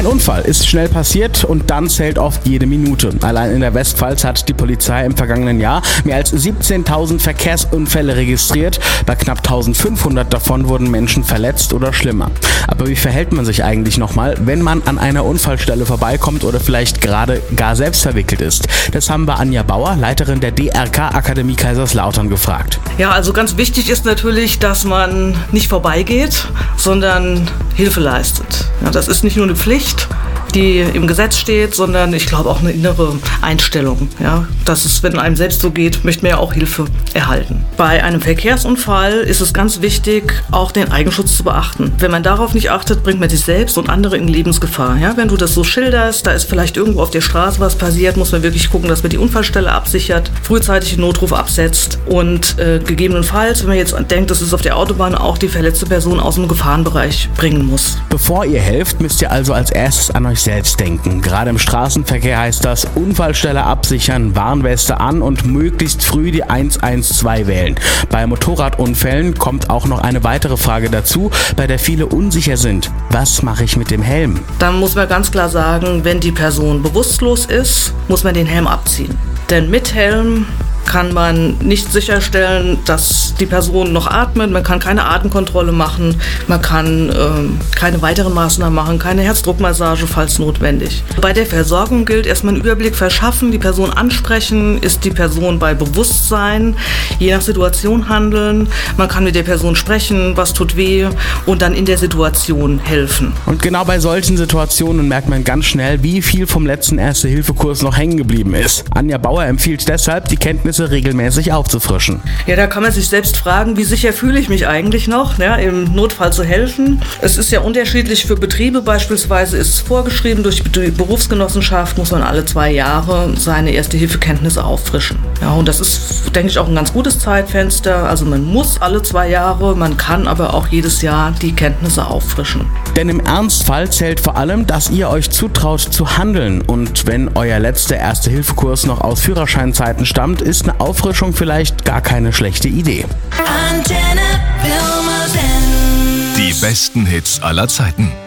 Ein Unfall ist schnell passiert und dann zählt oft jede Minute. Allein in der Westpfalz hat die Polizei im vergangenen Jahr mehr als 17.000 Verkehrsunfälle registriert. Bei knapp 1.500 davon wurden Menschen verletzt oder schlimmer. Aber wie verhält man sich eigentlich nochmal, wenn man an einer Unfallstelle vorbeikommt oder vielleicht gerade gar selbst verwickelt ist? Das haben wir Anja Bauer, Leiterin der DRK-Akademie Kaiserslautern, gefragt. Ja, also ganz wichtig ist natürlich, dass man nicht vorbeigeht, sondern Hilfe leistet. Ja, das ist nicht nur eine Pflicht, die im Gesetz steht, sondern ich glaube auch eine innere Einstellung. Ja, dass es, wenn einem selbst so geht, möchte man ja auch Hilfe erhalten. Bei einem Verkehrsunfall ist es ganz wichtig, auch den Eigenschutz zu beachten. Wenn man darauf nicht achtet, bringt man sich selbst und andere in Lebensgefahr. Ja, wenn du das so schilderst, da ist vielleicht irgendwo auf der Straße was passiert, muss man wirklich gucken, dass man die Unfallstelle absichert, frühzeitig den Notruf absetzt und gegebenenfalls, wenn man jetzt denkt, das ist auf der Autobahn, auch die verletzte Person aus dem Gefahrenbereich bringen muss. Bevor ihr helft, müsst ihr also als erstes an euch selbst denken. Gerade im Straßenverkehr heißt das Unfallstelle absichern, Warnweste an und möglichst früh die 112 wählen. Bei Motorradunfällen kommt auch noch eine weitere Frage dazu, bei der viele unsicher sind. Was mache ich mit dem Helm? Dann muss man ganz klar sagen, wenn die Person bewusstlos ist, muss man den Helm abziehen. Denn mit Helm kann man nicht sicherstellen, dass die Person noch atmet. Man kann keine Atemkontrolle machen, man kann keine weiteren Maßnahmen machen, keine Herzdruckmassage, falls notwendig. Bei der Versorgung gilt erstmal einen Überblick verschaffen, die Person ansprechen, ist die Person bei Bewusstsein, je nach Situation handeln. Man kann mit der Person sprechen, was tut weh und dann in der Situation helfen. Und genau bei solchen Situationen merkt man ganz schnell, wie viel vom letzten Erste-Hilfe-Kurs noch hängen geblieben ist. Anja Bauer empfiehlt deshalb, die Kenntnisse regelmäßig aufzufrischen. Ja, da kann man sich selbst fragen, wie sicher fühle ich mich eigentlich noch, ja, im Notfall zu helfen. Es ist ja unterschiedlich für Betriebe. Beispielsweise ist es vorgeschrieben, durch die Berufsgenossenschaft muss man alle 2 Jahre seine Erste-Hilfe-Kenntnisse auffrischen. Ja, und das ist, denke ich, auch ein ganz gutes Zeitfenster. Also man muss alle 2 Jahre, man kann aber auch jedes Jahr die Kenntnisse auffrischen. Denn im Ernstfall zählt vor allem, dass ihr euch zutraut zu handeln. Und wenn euer letzter Erste-Hilfe-Kurs noch aus Führerscheinzeiten stammt, ist eine Auffrischung vielleicht gar keine schlechte Idee. Die besten Hits aller Zeiten.